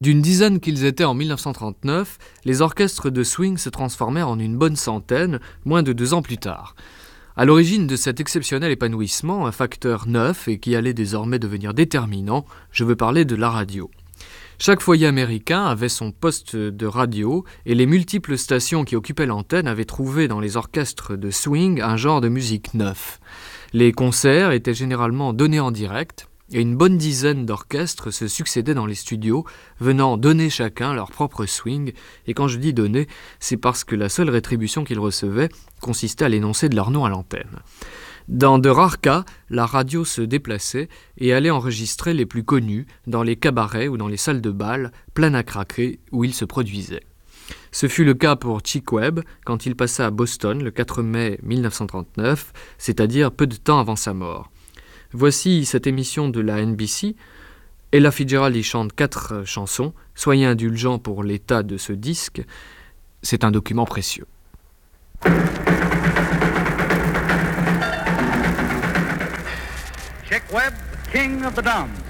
D'une dizaine qu'ils étaient en 1939, les orchestres de swing se transformèrent en une bonne centaine, moins de 2 ans plus tard. À l'origine de cet exceptionnel épanouissement, un facteur neuf et qui allait désormais devenir déterminant, je veux parler de la radio. Chaque foyer américain avait son poste de radio et les multiples stations qui occupaient l'antenne avaient trouvé dans les orchestres de swing un genre de musique neuf. Les concerts étaient généralement donnés en direct et une bonne dizaine d'orchestres se succédaient dans les studios, venant donner chacun leur propre swing. Et quand je dis donner, c'est parce que la seule rétribution qu'ils recevaient consistait à l'énoncer de leur nom à l'antenne. Dans de rares cas, la radio se déplaçait et allait enregistrer les plus connus dans les cabarets ou dans les salles de bal, pleines à craquer, où ils se produisaient. Ce fut le cas pour Chick Webb quand il passa à Boston le 4 mai 1939, c'est-à-dire peu de temps avant sa mort. Voici cette émission de la NBC. Ella Fitzgerald y chante 4 chansons. Soyez indulgents pour l'état de ce disque. C'est un document précieux. Chick Webb, king of the drum.